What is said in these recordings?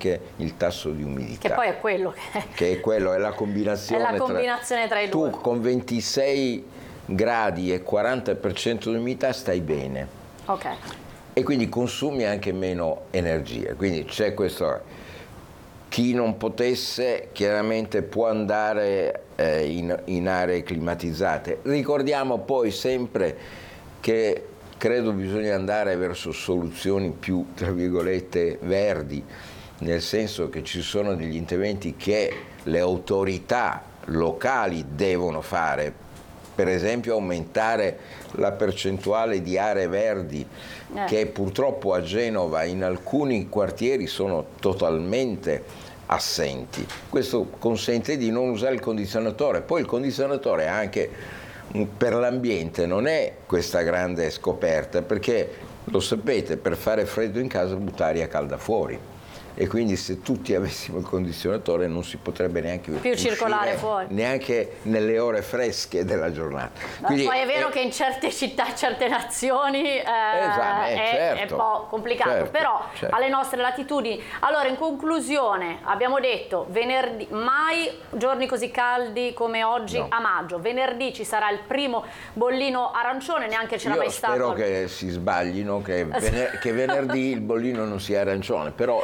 anche il tasso di umidità. Che poi è quello è la combinazione, tra i due. Tu con 26 gradi e 40% di umidità stai bene. Ok. E quindi consumi anche meno energia. Quindi c'è questo. Chi non potesse chiaramente può andare in aree climatizzate. Ricordiamo poi sempre che credo bisogna andare verso soluzioni più, tra virgolette, verdi, nel senso che ci sono degli interventi che le autorità locali devono fare, per esempio aumentare la percentuale di aree verdi che purtroppo a Genova in alcuni quartieri sono totalmente assenti. Questo consente di non usare il condizionatore. Poi il condizionatore anche per l'ambiente non è questa grande scoperta, perché lo sapete, per fare freddo in casa butta aria calda fuori. E quindi se tutti avessimo il condizionatore non si potrebbe neanche più circolare fuori, neanche nelle ore fresche della giornata. Quindi, poi è vero che in certe città, certe nazioni è un po' complicato, però alle nostre latitudini. Allora, in conclusione, abbiamo detto venerdì, mai giorni così caldi come oggi a maggio. Venerdì ci sarà il primo bollino arancione, neanche ce l'ha mai stato. Spero che si sbaglino, che venerdì il bollino non sia arancione, però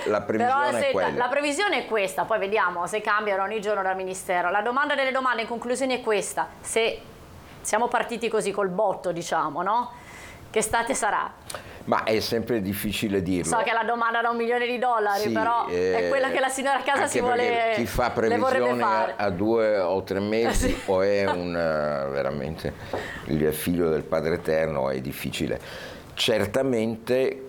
la previsione è questa, poi vediamo se cambiano ogni giorno dal Ministero. La domanda delle domande in conclusione è questa: se siamo partiti così col botto, diciamo, no? Che estate sarà? Ma è sempre difficile dirlo. So che è la domanda da $1 milione, però è quella che la signora a casa si vuole. Chi fa previsione a 2 o 3 mesi o è veramente il figlio del Padre Eterno, è difficile. Certamente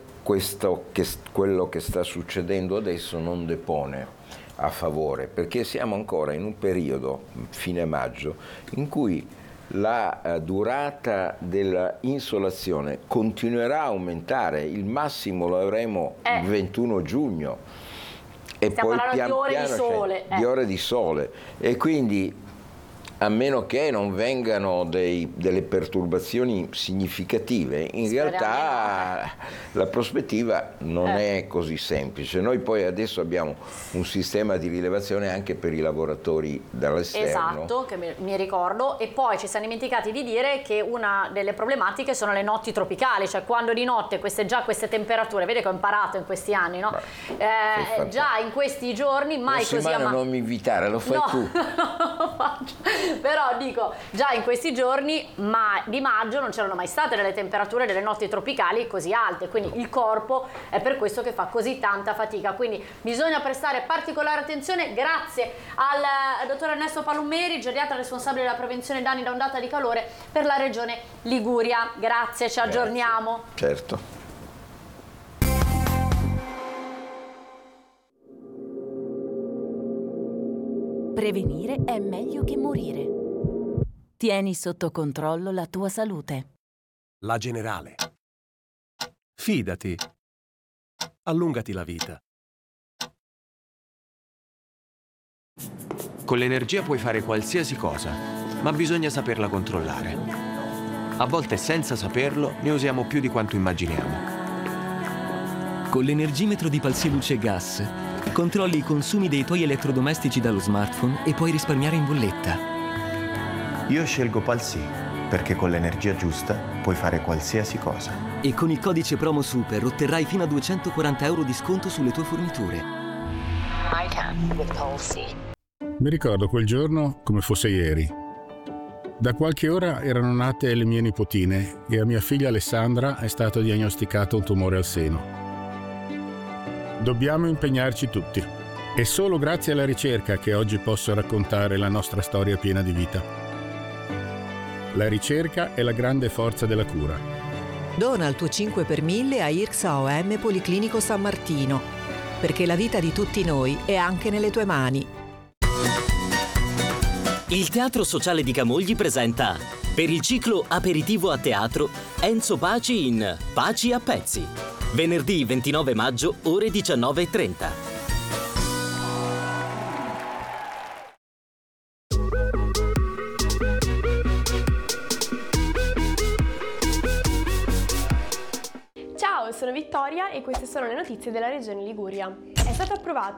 quello che sta succedendo adesso non depone a favore, perché siamo ancora in un periodo, fine maggio, in cui la durata dell'insolazione continuerà a aumentare. Il massimo lo avremo il 21 giugno e stiamo poi pian piano di ore di sole, e quindi a meno che non vengano delle perturbazioni significative, in realtà la prospettiva non è così semplice. Noi poi adesso abbiamo un sistema di rilevazione anche per i lavoratori dall'esterno. Esatto, che mi ricordo, e poi ci siamo dimenticati di dire che una delle problematiche sono le notti tropicali, cioè quando di notte queste temperature, vede che ho imparato in questi anni, no? Già in questi giorni mai così non mi invitare, lo fai tu. No, faccio. Però dico, già in questi giorni di maggio non c'erano mai state delle temperature delle notti tropicali così alte, quindi il corpo è per questo che fa così tanta fatica, quindi bisogna prestare particolare attenzione. Grazie al dottor Ernesto Palumeri, geriatra responsabile della prevenzione danni da ondata di calore per la regione Liguria. Grazie, ci aggiorniamo. Certo. Prevenire è meglio che morire. Tieni sotto controllo la tua salute. La Generale. Fidati. Allungati la vita. Con l'energia puoi fare qualsiasi cosa, ma bisogna saperla controllare. A volte senza saperlo ne usiamo più di quanto immaginiamo. Con l'energimetro di Palsy Luce Gas controlli i consumi dei tuoi elettrodomestici dallo smartphone e puoi risparmiare in bolletta. Io scelgo Palsy perché con l'energia giusta puoi fare qualsiasi cosa. E con il codice promo Super otterrai fino a €240 di sconto sulle tue forniture. Mi ricordo quel giorno come fosse ieri. Da qualche ora erano nate le mie nipotine e a mia figlia Alessandra è stato diagnosticato un tumore al seno. Dobbiamo impegnarci tutti. È solo grazie alla ricerca che oggi posso raccontare la nostra storia piena di vita. La ricerca è la grande forza della cura. Dona il tuo 5 per 1000 a IRCSA-OM Policlinico San Martino, perché la vita di tutti noi è anche nelle tue mani. Il Teatro Sociale di Camogli presenta, per il ciclo Aperitivo a Teatro, Enzo Paci in Paci a Pezzi. Venerdì 29 maggio, ore 19:30. Ciao, sono Vittoria e queste sono le notizie della Regione Liguria. È stato approvato